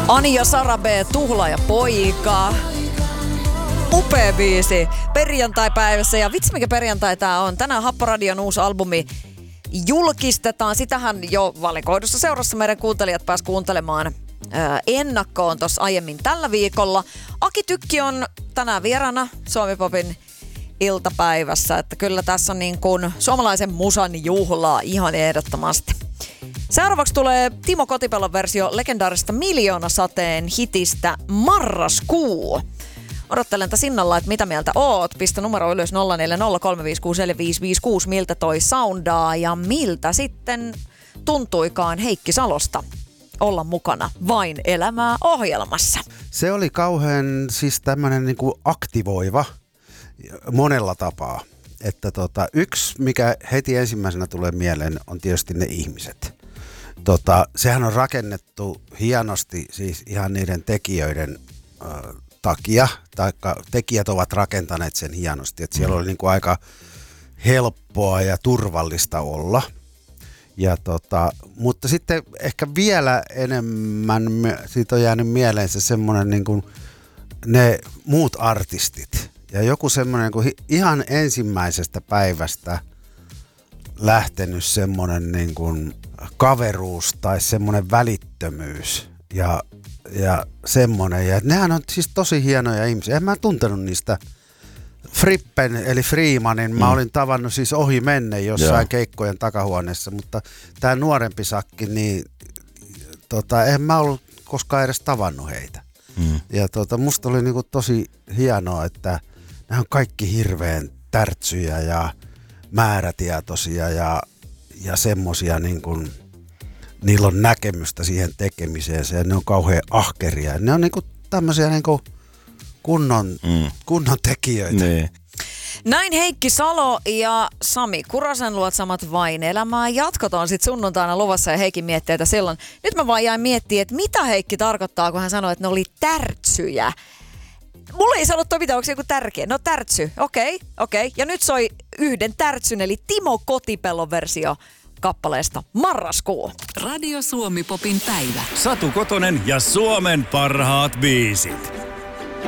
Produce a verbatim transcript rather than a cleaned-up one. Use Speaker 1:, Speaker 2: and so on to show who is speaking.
Speaker 1: Anja Sarabe, Tuhla ja poika. Upea biisi. Perjantai-päivässä ja vitsi mikä perjantai tää on. Tänään Happoradion uusi albumi julkistetaan. Sitähän jo valikoidussa seurassa meidän kuuntelijat pääs kuuntelemaan ää, ennakkoon tuossa aiemmin tällä viikolla. Aki Tykki on tänään vieraana Suomi-popin iltapäivässä. Että kyllä tässä on niin kuin suomalaisen musan juhlaa ihan ehdottomasti. Seuraavaksi tulee Timo Kotipellon versio legendaarista Miljoonasateen hitistä Marraskuu. Odottelen tässä innalla, että mitä mieltä oot. Pistä numero ylös nolla neljä nolla kolme viisi kuusi neljä viisi viisi kuusi, miltä toi soundaa ja miltä sitten tuntuikaan Heikki Salosta olla mukana Vain elämää -ohjelmassa.
Speaker 2: Se oli kauhean siis tämmönen niinku aktivoiva monella tapaa. Että tota, yksi, mikä heti ensimmäisenä tulee mieleen, on tietysti ne ihmiset. Tota, sehän on rakennettu hienosti siis ihan niiden tekijöiden äh, takia, taikka tekijät ovat rakentaneet sen hienosti, että siellä oli niinku aika helppoa ja turvallista olla. Ja tota, mutta sitten ehkä vielä enemmän siitä on jäänyt mieleen se semmoinen niinku ne muut artistit. Ja joku semmoinen niin ihan ensimmäisestä päivästä lähtenyt semmoinen niin kuin kaveruus tai semmoinen välittömyys ja, ja semmoinen. Ja nehän on siis tosi hienoja ihmisiä. En mä tuntenut niistä Frippen eli Freemanin. Mä mm. olin tavannut siis ohi menne jossain Joo. keikkojen takahuoneessa, mutta tää nuorempi sakki, niin tota, en mä ollut koskaan edes tavannut heitä. Mm. Ja tota, musta oli niinku tosi hienoa, että nämä on kaikki hirveän tärtsyjä ja määrätietoisia ja, ja semmosia niin kuin, niillä on näkemystä siihen tekemiseen ja ne on kauhean ahkeria. Ne on niin kuin tämmöisiä niin kuin kunnon, mm. kunnon tekijöitä.
Speaker 3: Niin.
Speaker 1: Näin Heikki Salo ja Sami Kurasen luotsamat Vain elämää jatkot on sitten sunnuntaina luvassa ja Heikki miettii, että silloin. Nyt mä vaan jäin miettimään, että mitä Heikki tarkoittaa, kun hän sanoi, että ne oli tärtsyjä. Mulla ei sanottu mitään, onko se joku tärkeä? No tärtsy, okei, okay, okei. Okay. Ja nyt soi yhden tärtsyn, eli Timo Kotipellon versio kappaleesta Marraskuu.
Speaker 4: Radio Suomi Popin päivä.
Speaker 3: Satu Kotonen ja Suomen parhaat biisit.